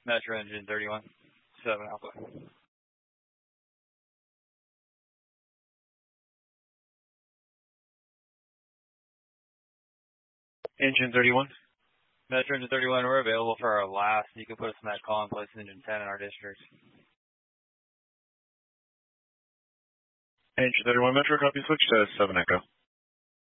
Metro Engine 31, 7 Alpha. Engine 31. Metro Engine 31, we're available for our last. You can put us in that call and place Engine 10 in our district. Engine 31 Metro, copy, switch to 7 Echo.